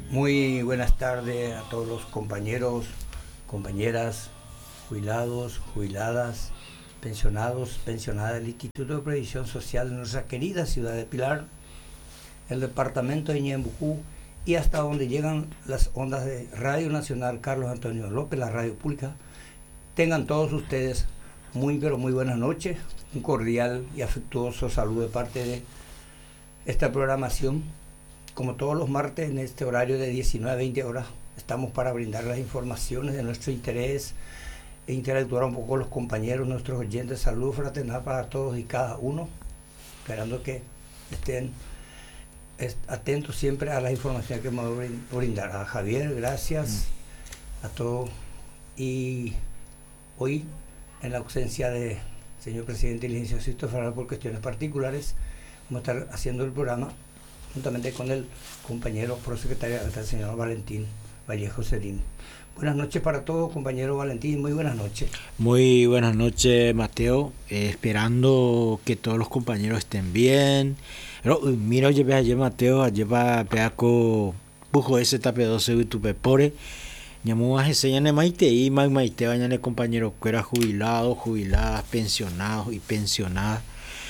Muy buenas tardes a todos los compañeros, compañeras, jubilados, jubiladas, pensionados, pensionadas del Instituto de Previsión Social de nuestra querida ciudad de Pilar, el departamento de Ñembucú y hasta donde llegan las ondas de Radio Nacional Carlos Antonio López, la radio pública. Tengan todos ustedes muy pero muy buenas noches, un cordial y afectuoso saludo de parte de esta programación. Como todos los martes en este horario de 19 a 20 horas, estamos para brindar las informaciones de nuestro interés e interactuar un poco con los compañeros, nuestros oyentes. Salud fraternal para todos y cada uno, esperando que estén atentos siempre a las informaciones que vamos a brindar. A Javier, gracias a todos. Y hoy, en la ausencia del señor presidente y licenciado Sisto Fernández por cuestiones particulares, vamos a estar haciendo el programa juntamente con el compañero prosecretario del señor Valentín Vallejo Cerín. Buenas noches para todos, compañero Valentín, muy buenas noches. Muy buenas noches, Mateo, esperando que todos los compañeros estén bien. Pero mira, oye, ayer Mateo, lleva peaco pujo ese tape 12 y tu pepore. Llamó a enseñarle maite y maite bañale compañeros que era jubilados, jubiladas, pensionados y pensionadas.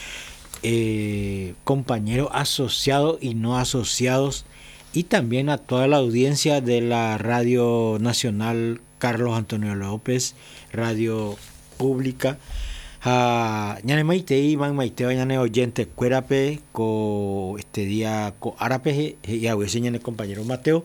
Compañeros asociados y no asociados, y también a toda la audiencia de la Radio Nacional Carlos Antonio López, radio pública. Ñane maite y man maite bañane oyente cuerape co este día co árape y a veces ñane compañero Mateo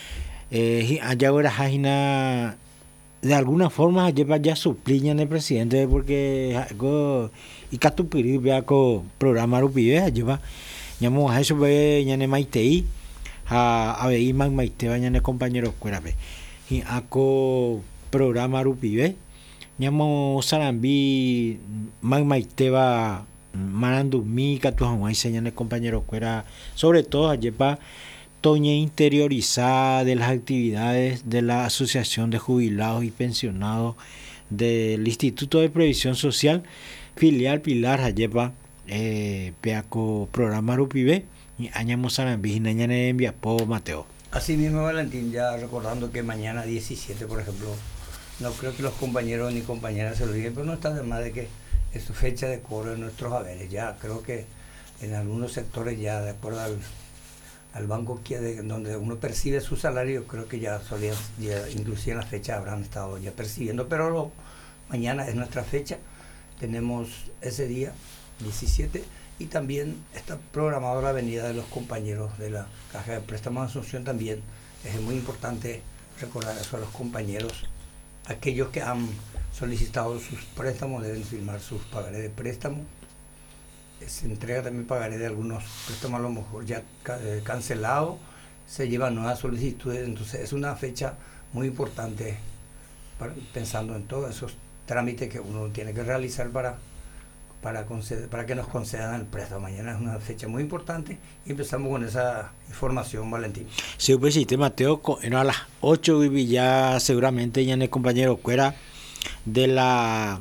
allá ahora jajina de alguna forma lleva ya supliñan el presidente porque y catupiri vea co programa rupive lleva ñamo a eso ve ñane maitei a ver man maite bañane compañeros cuerape y aco programa rupive ñamo sarambi man maite va manando mi catu hawaii ñane compañeros cuera, sobre todo lleva toña interiorizada de las actividades de la Asociación de Jubilados y Pensionados del Instituto de Previsión Social, filial Pilar, Ayepa, Peaco, programa Rupibe, y Añamos Sarambí, Nañane envía po Mateo. Así mismo, Valentín, ya recordando que mañana 17, por ejemplo, no creo que los compañeros ni compañeras se lo digan, pero no está de más de que es su fecha de cobro de nuestros haberes. Ya creo que en algunos sectores ya, de acuerdo al banco donde uno percibe su salario, creo que ya solían, ya inclusive en la fecha habrán estado ya percibiendo, pero mañana es nuestra fecha, tenemos ese día 17 y también está programada la venida de los compañeros de la Caja de Préstamos de Asunción. También es muy importante recordar eso a los compañeros. Aquellos que han solicitado sus préstamos deben firmar sus pagarés de préstamo. Se entrega también pagaré de algunos préstamos a lo mejor ya cancelados, se llevan nuevas solicitudes. Entonces es una fecha muy importante pensando en todos esos trámites que uno tiene que realizar para que nos concedan el préstamo. Mañana es una fecha muy importante y empezamos con esa información, Valentín. Sí, pues sí, Mateo, a las 8 y ya seguramente ya en el compañero Cuera de la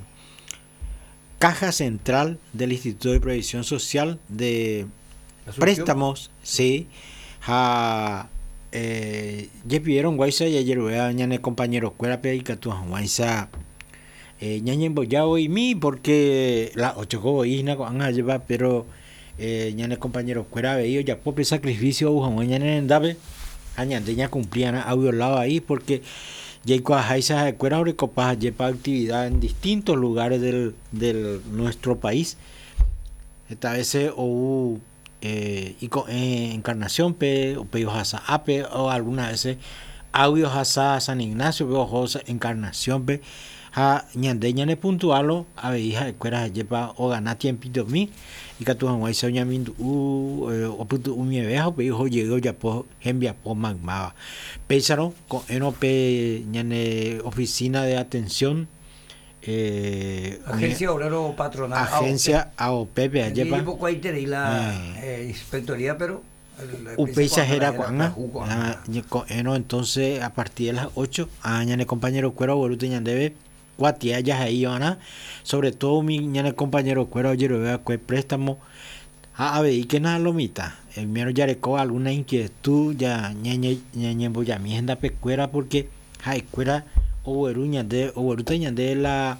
Caja Central del Instituto de Previsión Social de préstamos, sí, ya pidieron guaysa y ayer voy a ñane compañero Cuera pedica tu guaysa ñañe boyao y mi porque la ocho go isna con a llevar, pero ñane compañero Cuera veio ya por sacrificio uja ñane endabe añande ya cumplían a violado ahí porque Jacob Jaisa de Cuera Oricopa lleva actividad en distintos lugares del nuestro país. Esta vez o Encarnación pe o pe Hasa Ape o algunas veces audios Hasa San Ignacio pe o Encarnación pe a ñandeña ne puntualo a hija de Cuera lleva o ganar tiempito mi y que tu hanwai se llamin o putu mi viejo pe hijo llegó ya po envía po magma pensaron con enope ñane oficina de atención agencia obrero patronal agencia AOP pe lleva y poco ahí te la inspectoría, pero Upecha era cuanga eno entonces a partir de las 8 ñane compañero Cuera boluto ñandebe guatiayas ahí ana sobre todo mi ñane compañero Cuera oye vea que préstamo A ver, ¿y qué nada lomita? El miero ya recó alguna inquietud, ya ñeñe boya mi agenda pecuera porque hay cuera o veruta de la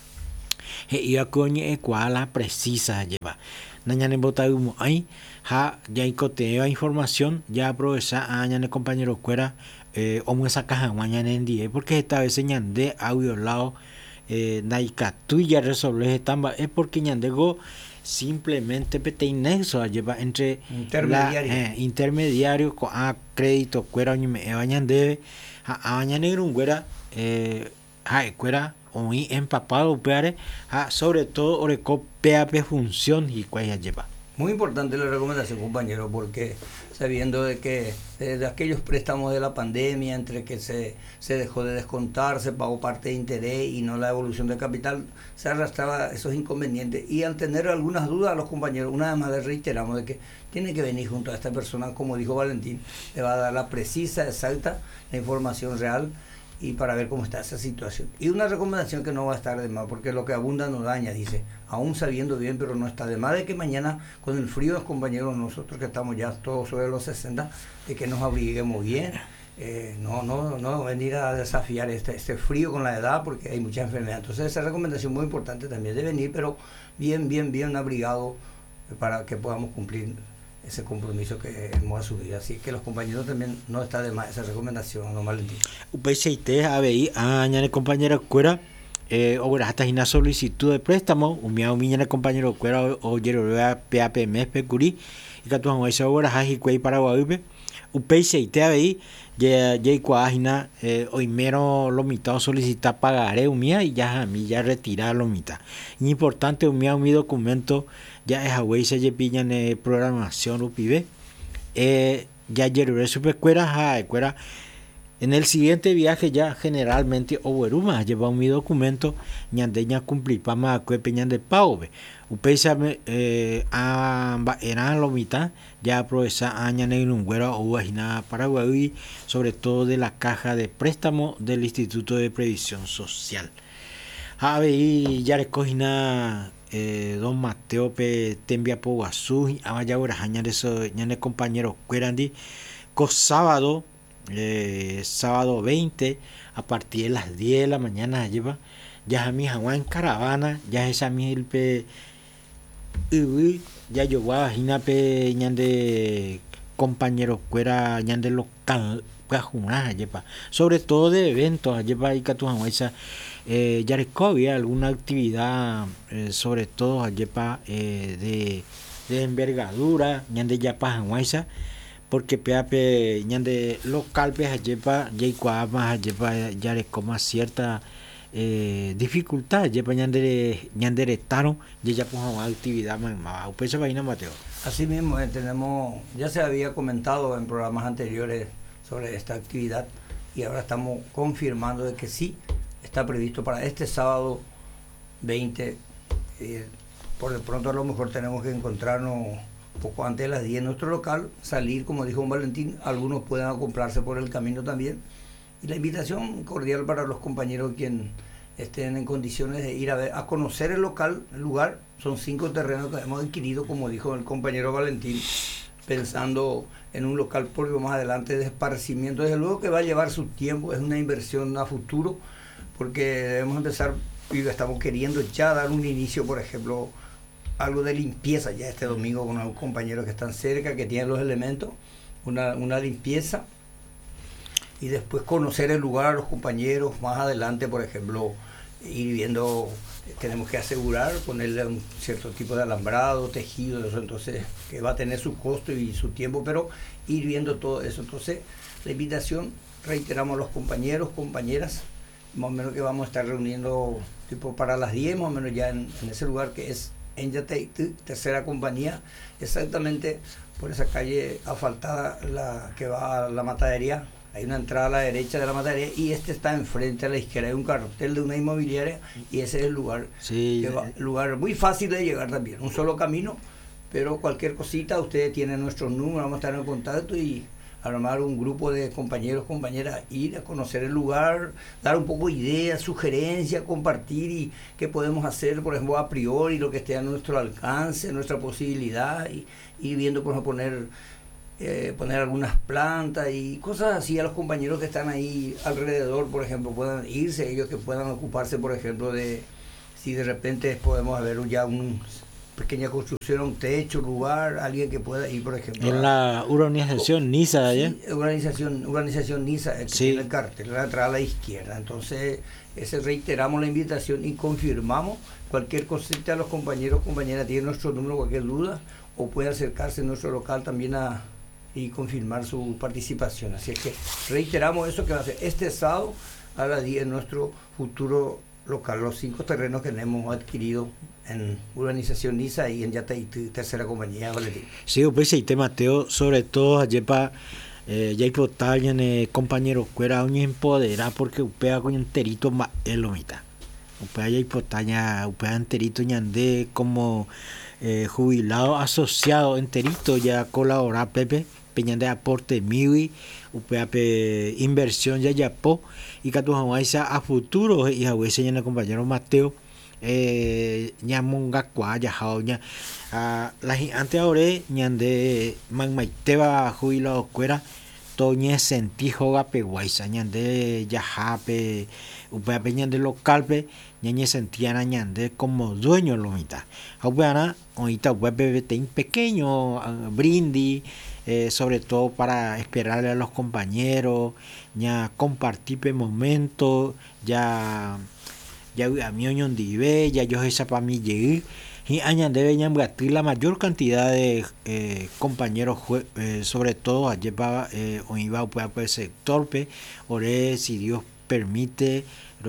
iba coñe cuala precisa lleva. Nañane bota humo ahí, ya incoteo información, ya aprovecha a ñane compañero cuera, o esa caja mañana en día, porque esta vez ñande audio lado, naika tuya resolver tamba, es porque ñandego simplemente pete nexo lleva entre intermediario con crédito cuera ni me bañan debe a bañan negro un cuera cuera hoy empapado peare sobre todo oreco PAP función y cuál lleva. Muy importante la recomendación, compañero, porque sabiendo de que de aquellos préstamos de la pandemia, entre que se dejó de descontar, se pagó parte de interés y no la evolución del capital, se arrastraba esos inconvenientes. Y al tener algunas dudas a los compañeros, una vez más les reiteramos de que tiene que venir junto a esta persona, como dijo Valentín, le va a dar la precisa, exacta, la información real y para ver cómo está esa situación. Y una recomendación que no va a estar de más, porque lo que abunda no daña, dice, aún sabiendo bien, pero no está de más de que mañana con el frío, los compañeros, nosotros que estamos ya todos sobre los 60, de que nos abriguemos bien, no venir a desafiar este frío con la edad, porque hay mucha enfermedad. Entonces esa recomendación muy importante también de venir, pero bien abrigado para que podamos cumplir ese compromiso que hemos asumido. Así que los compañeros también no está de más esa recomendación, no Valentín. UPCIT, ABI, añade compañero cuera, ahora hasta una solicitud de préstamo, miñana compañero cuera o yerorea PAPM pecuri, y que tú han hecho ahora haji cuei Paraguay, UPCIT, ABI, ya cuajina, hoy mero lo mitad solicitar pagaré umía y ya a mí ya retirar lo mitad. Importante umía mi documento ya es a se pillan programación UPIB, ya yerure super cuera en el siguiente viaje ya generalmente overuma lleva mi documento ñandeña cumplir para cuepeñan de pauve upesa eran lo mitad ya aprovecha aña negro un güero o vagina Paraguay, sobre todo de la caja de préstamo del Instituto de Previsión Social. Y ya recogina don Mateo pe tembia po guazú vaya ahora añade eso ñane compañero cuerandi co sábado 20 a partir de las 10 de la mañana lleva ya a mi Hawái en caravana ya esa mil pe ya yo voy a imaginar pe ñande compañero cuera ñande local sobre todo de eventos lleva y que tu Hawái ya recogía alguna actividad sobre todo yepa de envergadura ñande ya pajanguaisa porque peape ñande local pe yepa yepa más yepa ya recoma cierta dificultad yepa ñande retaro ya pues actividad más pues vaina Mateo. Así mismo tenemos, ya se había comentado en programas anteriores sobre esta actividad y ahora estamos confirmando de que sí está previsto para este sábado 20. Por de pronto a lo mejor tenemos que encontrarnos un poco antes de las 10 en nuestro local, salir, como dijo Valentín, algunos pueden acoplarse por el camino también. Y la invitación cordial para los compañeros quienes estén en condiciones de ir a conocer el local, el lugar. Son 5 terrenos que hemos adquirido, como dijo el compañero Valentín, pensando en un local propio más adelante de esparcimiento. Desde luego que va a llevar su tiempo, es una inversión a futuro, porque debemos empezar y estamos queriendo ya dar un inicio, por ejemplo, algo de limpieza ya este domingo con algunos compañeros que están cerca, que tienen los elementos, una limpieza y después conocer el lugar a los compañeros más adelante, por ejemplo, ir viendo, tenemos que asegurar, ponerle un cierto tipo de alambrado, tejido, eso, entonces que va a tener su costo y su tiempo, pero ir viendo todo eso. Entonces la invitación, reiteramos a los compañeros, compañeras, más o menos que vamos a estar reuniendo tipo para las 10, más o menos ya en ese lugar que es en tercera compañía, exactamente por esa calle asfaltada la que va a la matadería. Hay una entrada a la derecha de la matadería y está enfrente a la izquierda. Hay un cartel de una inmobiliaria y ese es el lugar. Sí, lugar muy fácil de llegar también. Un solo camino, pero cualquier cosita, ustedes tienen nuestros números, vamos a estar en contacto y armar un grupo de compañeros, compañeras, ir a conocer el lugar, dar un poco de ideas, sugerencias, compartir y qué podemos hacer, por ejemplo, a priori, lo que esté a nuestro alcance, nuestra posibilidad, y ir viendo, por ejemplo, poner algunas plantas y cosas así a los compañeros que están ahí alrededor, por ejemplo, puedan irse, ellos que puedan ocuparse, por ejemplo, de si de repente podemos haber ya una pequeña construcción, un techo, lugar, alguien que pueda ir, por ejemplo. En la urbanización Niza, allá. Sí, urbanización Niza, que sí. tiene el cartel, la entrada a la izquierda. Entonces, reiteramos la invitación y confirmamos cualquier cosita a los compañeros, compañeras, tienen nuestro número, cualquier duda, o puede acercarse en nuestro local también y confirmar su participación. Así es que reiteramos eso que va a ser este sábado a las 10 en nuestro futuro local, los 5 terrenos que hemos adquirido en Urbanización Niza y en Yataití, tercera compañía, Valentín. Sí, pues el Mateo, sobre todo ayer para ya hay compañeros cuera un empoderar porque upea con enterito más elomita. Upea ya hipotaña, upea enterito ñandé como jubilado asociado enterito ya colaborar Pepe peñan de aporte miwi upea inversión ya yapo y catujawaisa a futuro y a veces el compañero Mateo ñamonga cuaya jauña la antes ahora ñande magmaiteba jubilado cuera toñe sentí joga peguaisa ñande yajape upea ñande local pe ñañe sentían ñande como dueño lomita upeana ahorita upea pequeño brindis sobre todo para esperarle a los compañeros ya compartir momentos ya a mí oñondive ya yo esa para mí llegué y añade deben batir la mayor cantidad de compañeros sobre todo ayer para iba a ser torpe ore si Dios permite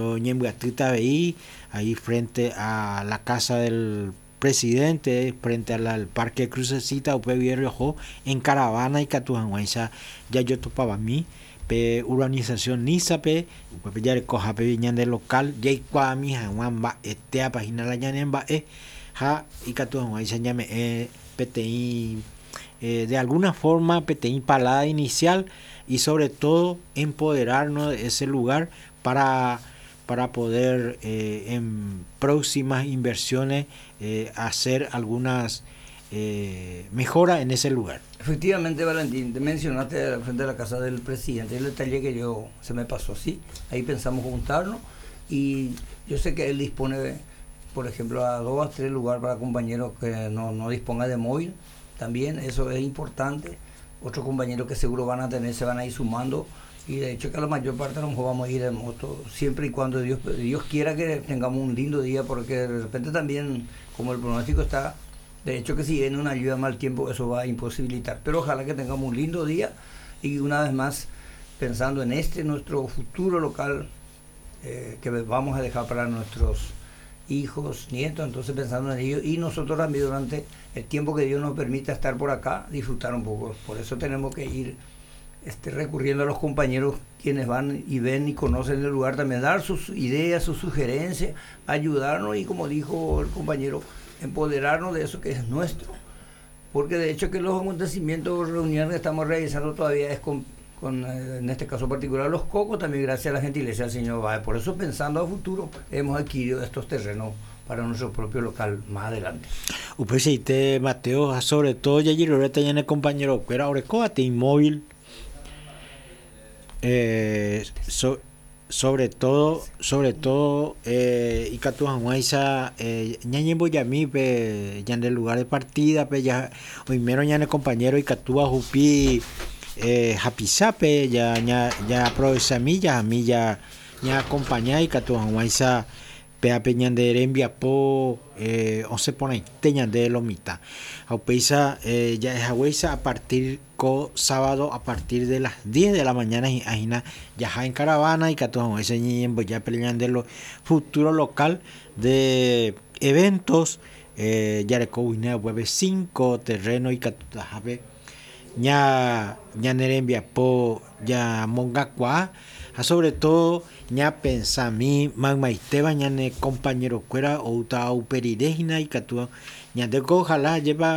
ahí frente a la casa del presidente, frente al parque Crucecita en caravana y catujanguaisa ya yo topaba a mí urbanización Niza pe ya recoja pe viñan de local ya icua mi jawan ba a página la ñanen ba ja y catujanguaisa ñame PTI de alguna forma PTI palada inicial y sobre todo empoderarnos de ese lugar para poder en próximas inversiones hacer algunas mejoras en ese lugar. Efectivamente, Valentín, te mencionaste frente a la casa del presidente el detalle que se me pasó, sí, ahí pensamos juntarnos y yo sé que él dispone, por ejemplo, a 2 a 3 lugares para compañeros que no disponga de móvil, también eso es importante, otros compañeros que seguro van a tener, se van a ir sumando. Y de hecho que la mayor parte a lo mejor vamos a ir en moto, siempre y cuando Dios quiera que tengamos un lindo día, porque de repente también, como el pronóstico está, de hecho que si viene una lluvia mal tiempo, eso va a imposibilitar. Pero ojalá que tengamos un lindo día y una vez más, pensando en nuestro futuro local, que vamos a dejar para nuestros hijos, nietos, entonces pensando en ellos y nosotros también durante el tiempo que Dios nos permita estar por acá, disfrutar un poco. Por eso tenemos que ir recurriendo a los compañeros quienes van y ven y conocen el lugar, también dar sus ideas, sus sugerencias, ayudarnos y como dijo el compañero, empoderarnos de eso que es nuestro, porque de hecho que los acontecimientos, reuniones que estamos realizando todavía es con en este caso particular los cocos, también gracias a la gentileza del señor Baez. Por eso pensando a futuro hemos adquirido estos terrenos para nuestro propio local más adelante. Usted Mateo, sobre todo ya ahorita ya el compañero que era Orecoate inmóvil sobre todo y catujanguaisa ñañembo yami pe ya en el lugar de partida pe ya primero ya el compañero y catúa jupi japizape ya aprovecha a mí ya acompaña y catujanguaisa pea peñan de Erembiapo o se pone teñan de lomita aupeisa ya es agüesa a partir sábado a partir de las 10 de la mañana y ya en caravana y catujan ese ñembo ya pelean de los futuro local de eventos ya recogine web 5 terreno y catutajabe ya Nerembiapo ya Mongacua sobre todo ya pensa mi magmaiteba ya ne compañero cuera o uta uperidegina y catuan ya de ojalá lleva